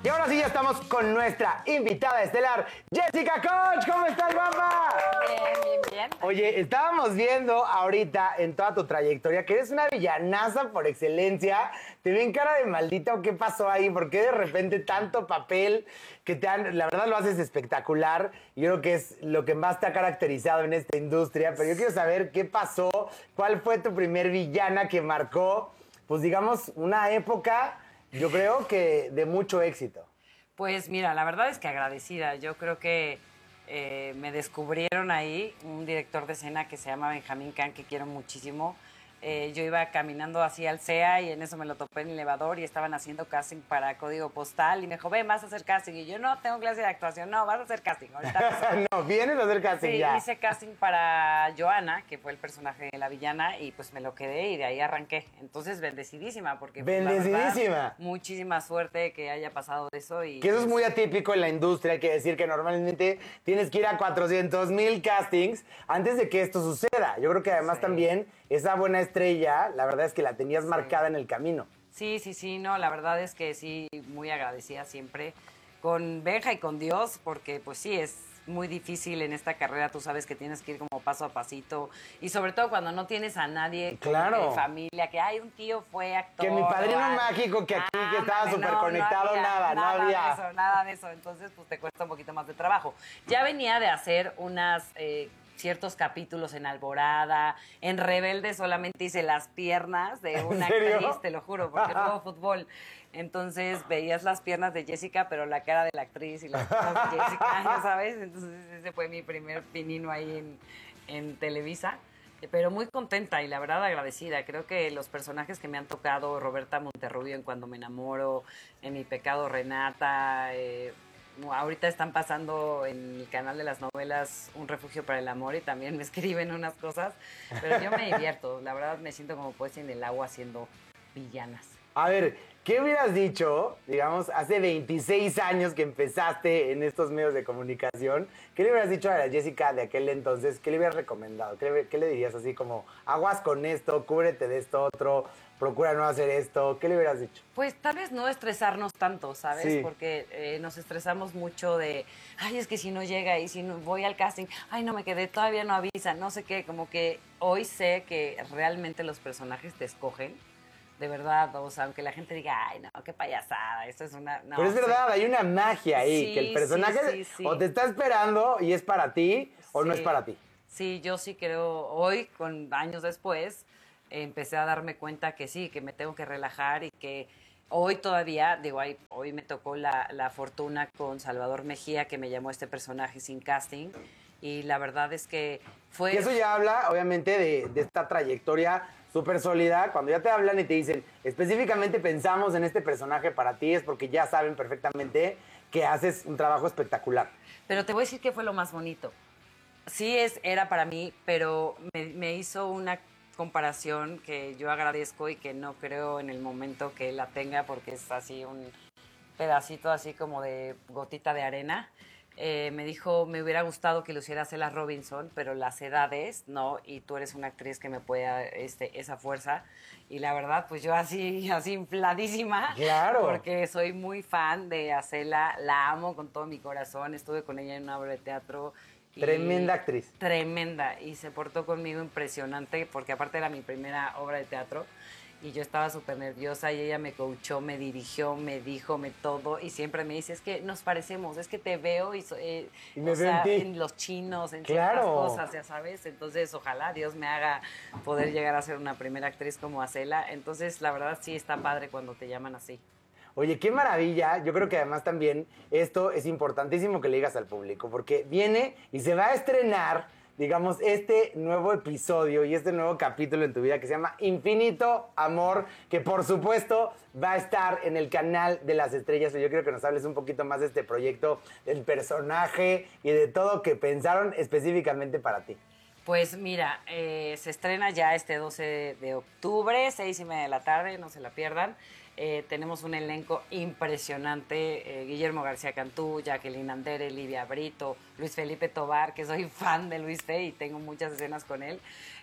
Y ahora sí ya estamos con nuestra invitada estelar, Jessica Koch. ¿Cómo estás, guapa? Bien. Oye, estábamos viendo ahorita en toda tu trayectoria que eres una villanaza por excelencia. Te ven cara de maldita o qué pasó ahí, por qué de repente tanto papel que te han... La verdad lo haces espectacular. Yo creo que es lo que más te ha caracterizado en esta industria. Pero yo quiero saber qué pasó, cuál fue tu primer villana que marcó, pues digamos, una época, yo creo que de mucho éxito. Pues mira, la verdad es que agradecida. Yo creo que me descubrieron ahí un director de escena que se llama Benjamín Can, que quiero muchísimo. Yo iba caminando así al CEA y en eso me lo topé en el elevador y estaban haciendo casting para Código Postal y me dijo, ven, vas a hacer casting. Y yo, no, tengo clase de actuación. No, vas a hacer casting. Ahorita No, vienes a hacer casting sí, ya. hice casting para Joana, que fue el personaje de la villana, y pues me lo quedé y de ahí arranqué. Entonces, bendecidísima, porque pues, la Bendecidísima. verdad, muchísima suerte que haya pasado eso. Y Que eso es muy atípico en la industria, hay que decir que normalmente tienes que ir a 400,000 castings antes de que esto suceda. Yo creo que además Sí. también esa buena estrella, la verdad es que la tenías marcada en el camino. Sí, no, la verdad es que sí, muy agradecida siempre con Benja y con Dios, porque pues sí, es muy difícil en esta carrera, tú sabes que tienes que ir como paso a pasito, y sobre todo cuando no tienes a nadie como Claro. de familia, que hay un tío fue actor. Que mi padrino o algo. mágico que aquí, que estaba Ándale, súper no, conectado, no nada había. nada de eso, entonces pues te cuesta un poquito más de trabajo. Ya venía de hacer unas... ciertos capítulos en Alborada, en Rebelde solamente hice las piernas de una ¿En serio? actriz, te lo juro, porque juego fútbol. Entonces veías las piernas de Jessica, pero la cara de la actriz y las piernas de Jessica, ¿ya sabes? Entonces ese fue mi primer pinino ahí en Televisa. Pero muy contenta y la verdad agradecida. Creo que los personajes que me han tocado, Roberta Monterrubio en Cuando me enamoro, en Mi pecado Renata, ahorita están pasando en el canal de las novelas Un refugio para el amor y también me escriben unas cosas, pero yo me divierto, la verdad me siento como poesía en el agua haciendo villanas. A ver, ¿qué hubieras dicho, digamos, hace 26 años que empezaste en estos medios de comunicación? ¿Qué le hubieras dicho a la Jessica de aquel entonces? ¿Qué le hubieras recomendado? ¿Qué le dirías así como, aguas con esto, cúbrete de esto otro, procura no hacer esto? ¿Qué le hubieras dicho? Pues tal vez no estresarnos tanto, ¿sabes? Sí. Porque nos estresamos mucho de, ay, es que si no llega y si no voy al casting, ay, no me quedé, todavía no avisa, no sé qué, como que hoy sé que realmente los personajes te escogen. De verdad, o sea, aunque la gente diga, ay, no, qué payasada, esto es una... No, Pero es verdad, hay una magia ahí, Sí, que el personaje sí. o te está esperando y es para ti o no Sí. es para ti. Sí, yo sí creo, hoy, con años después, empecé a darme cuenta que sí, que me tengo que relajar y que hoy todavía, digo, hoy me tocó la fortuna con Salvador Mejía, que me llamó este personaje sin casting, y la verdad es que fue... Que eso ya habla, obviamente, de esta trayectoria súper sólida. Cuando ya te hablan y te dicen, específicamente pensamos en este personaje para ti, es porque ya saben perfectamente que haces un trabajo espectacular. Pero te voy a decir que fue lo más bonito. Sí era para mí, pero me hizo una comparación que yo agradezco y que no creo en el momento que la tenga porque es así un pedacito así como de gotita de arena. Me dijo, me hubiera gustado que lo hiciera Ella Robinson, pero las edades, no, y tú eres una actriz que me puede dar esa fuerza. Y la verdad, pues yo así infladísima, Claro. porque soy muy fan de Acela, la amo con todo mi corazón, estuve con ella en una obra de teatro. Tremenda actriz. Tremenda, y se portó conmigo impresionante, porque aparte era mi primera obra de teatro, y yo estaba súper nerviosa y ella me coachó, me dirigió, me dijo, me todo, y siempre me dice, es que nos parecemos, es que te veo y Y me o sea, sentí. en los chinos, en Claro. ciertas cosas, ya sabes, entonces ojalá Dios me haga poder llegar a ser una primera actriz como Acela, entonces la verdad sí está padre cuando te llaman así. Oye, qué maravilla. Yo creo que además también esto es importantísimo que le digas al público, porque viene y se va a estrenar, digamos, este nuevo episodio y este nuevo capítulo en tu vida que se llama Infinito Amor, que por supuesto va a estar en el canal de las estrellas. Yo quiero que nos hables un poquito más de este proyecto, del personaje y de todo que pensaron específicamente para ti. Pues mira, se estrena ya este 12 de octubre, 6:30 de la tarde, no se la pierdan. Tenemos un elenco impresionante, Guillermo García Cantú, Jacqueline Andere, Livia Brito, Luis Felipe Tobar, que soy fan de Luis Fe y tengo muchas escenas con él.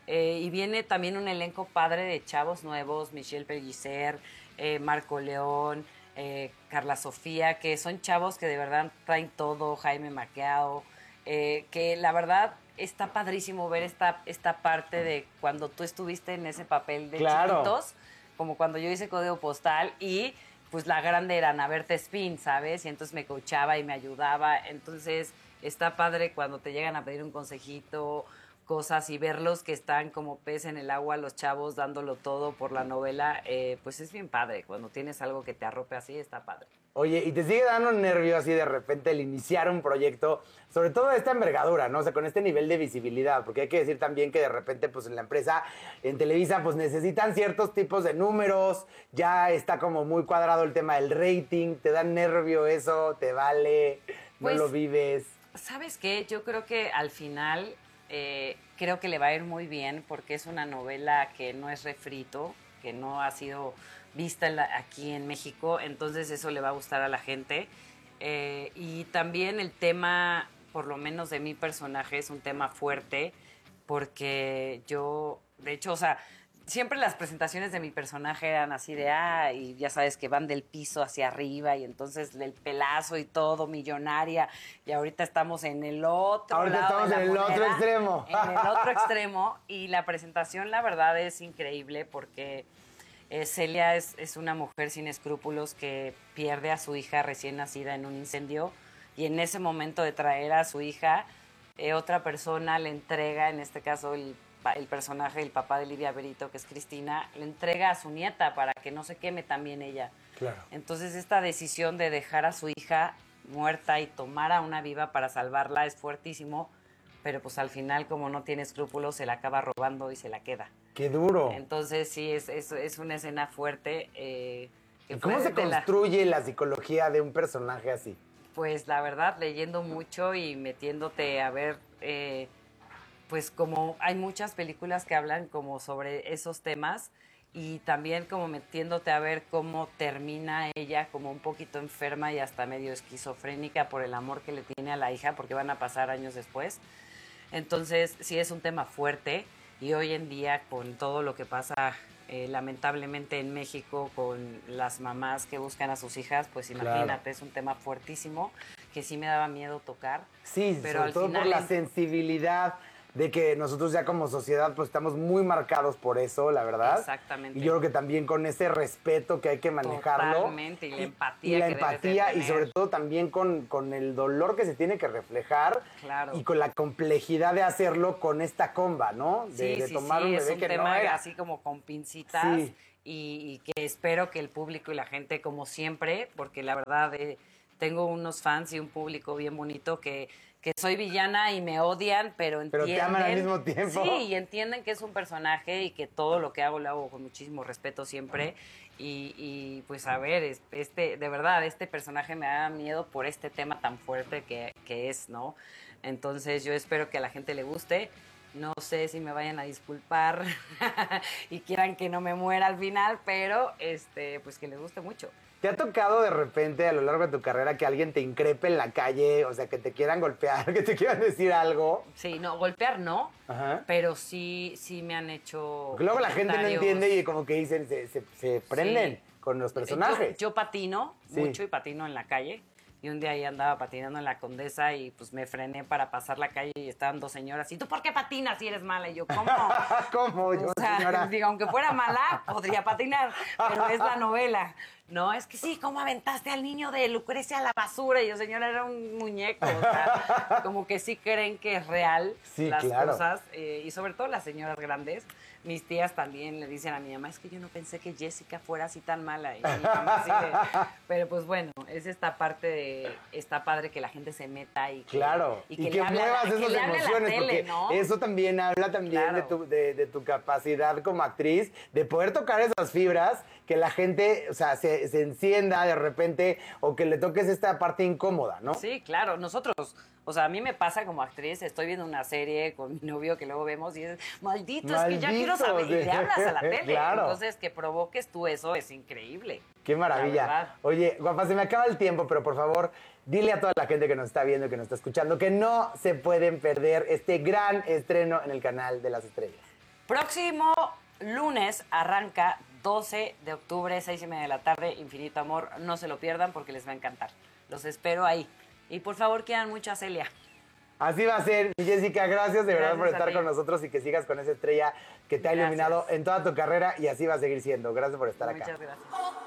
Y viene también un elenco padre de chavos nuevos, Michelle Pellicer, Marco León, Carla Sofía, que son chavos que de verdad traen todo, Jaime Maquiao, que la verdad está padrísimo ver esta parte de cuando tú estuviste en ese papel de chiquitos, como cuando yo hice Código Postal y pues la grande era Ana Berta Espín, ¿sabes? Y entonces me coachaba y me ayudaba. Entonces está padre cuando te llegan a pedir un consejito, cosas y verlos que están como pez en el agua, los chavos dándolo todo por la novela, pues es bien padre. Cuando tienes algo que te arrope así, está padre. Oye, ¿y te sigue dando nervio así de repente el iniciar un proyecto, sobre todo de esta envergadura, ¿no? O sea, con este nivel de visibilidad, porque hay que decir también que de repente, pues en la empresa, en Televisa, pues necesitan ciertos tipos de números, ya está como muy cuadrado el tema del rating, ¿te da nervio eso? ¿Te vale? ¿No Pues, lo vives? ¿sabes qué? Yo creo que al final creo que le va a ir muy bien porque es una novela que no es refrito, que no ha sido vista aquí en México, entonces eso le va a gustar a la gente. Y también el tema, por lo menos de mi personaje, es un tema fuerte porque yo, de hecho, o sea, siempre las presentaciones de mi personaje eran así de, y ya sabes que van del piso hacia arriba y entonces el pelazo y todo, millonaria, y ahorita estamos en el otro Ahorita lado estamos de la en el moneda, otro extremo. En el otro extremo, y la presentación, la verdad, es increíble porque Celia es una mujer sin escrúpulos que pierde a su hija recién nacida en un incendio y en ese momento de traer a su hija, otra persona le entrega, en este caso el personaje del papá de Lidia Berito, que es Cristina, le entrega a su nieta para que no se queme también ella. Claro. Entonces esta decisión de dejar a su hija muerta y tomar a una viva para salvarla es fuertísimo, pero pues al final como no tiene escrúpulos se la acaba robando y se la queda. ¡Qué duro! Entonces sí, es una escena fuerte. ¿Cómo se construye la psicología de un personaje así? Pues la verdad, leyendo mucho y metiéndote a ver, pues como hay muchas películas que hablan como sobre esos temas y también como metiéndote a ver cómo termina ella como un poquito enferma y hasta medio esquizofrénica por el amor que le tiene a la hija, porque van a pasar años después. Entonces sí es un tema fuerte y hoy en día con todo lo que pasa lamentablemente en México con las mamás que buscan a sus hijas, pues imagínate, claro, es un tema fuertísimo que sí me daba miedo tocar. Sí, pero sobre todo por la sensibilidad de que nosotros ya como sociedad pues estamos muy marcados por eso, la verdad. Exactamente. Y yo creo que también con ese respeto que hay que manejarlo. Totalmente, y la empatía. Y la empatía y sobre todo también con el dolor que se tiene que reflejar. Claro. Y con la complejidad de hacerlo con esta comba, ¿no? De tomar un bebé es un que tema no era. Así como con pincitas. Sí. Y que espero que el público y la gente, como siempre, porque la verdad tengo unos fans y un público bien bonito que soy villana y me odian, pero entienden. Pero te aman al mismo tiempo. Sí, y entienden que es un personaje y que todo lo que hago lo hago con muchísimo respeto siempre. Y pues a ver, de verdad, este personaje me da miedo por este tema tan fuerte que es, ¿no? Entonces yo espero que a la gente le guste. No sé si me vayan a disculpar y quieran que no me muera al final, pero pues que les guste mucho. ¿Te ha tocado de repente a lo largo de tu carrera que alguien te increpe en la calle, o sea, que te quieran golpear, que te quieran decir algo? Sí, no, golpear no, ajá, pero sí me han hecho. Porque luego la gente no entiende y como que dicen, se prenden con los personajes. Yo patino mucho y patino en la calle. Y un día ahí andaba patinando en la Condesa y pues me frené para pasar la calle y estaban dos señoras. ¿Y tú por qué patinas si eres mala? Y yo, ¿cómo? ¿Cómo? Yo, o sea, señora. Digo, aunque fuera mala, podría patinar, pero es la novela. No, es que sí, ¿cómo aventaste al niño de Lucrecia a la basura? Y yo, señora, era un muñeco. O sea, como que sí creen que es real las cosas. Y sobre todo las señoras grandes. Mis tías también le dicen a mi mamá, es que yo no pensé que Jessica fuera así tan mala. Y mi mamá así pero pues bueno, es esta parte de, está padre que la gente se meta y que, y que muevas esas emociones, tele, porque ¿no? Eso también habla también de tu capacidad como actriz, de poder tocar esas fibras, que la gente, o sea, se encienda de repente o que le toques esta parte incómoda, ¿no? Sí, claro, nosotros... O sea, a mí me pasa como actriz, estoy viendo una serie con mi novio que luego vemos y es, maldito, es que ya quiero saber, y le hablas a la tele. Claro. Entonces, que provoques tú eso es increíble. Qué maravilla. Oye, guapa, se me acaba el tiempo, pero por favor, dile a toda la gente que nos está viendo y que nos está escuchando que no se pueden perder este gran estreno en el canal de las estrellas. Próximo lunes arranca 12 de octubre, 6:30 de la tarde, Infinito Amor. No se lo pierdan porque les va a encantar. Los espero ahí. Y por favor, quieran mucho a Celia. Así va a ser. Y Jessica, gracias de verdad por Gracias a estar ti. con nosotros y que sigas con esa estrella que te ha Gracias. iluminado en toda tu carrera y así va a seguir siendo. Gracias por estar acá. Muchas gracias.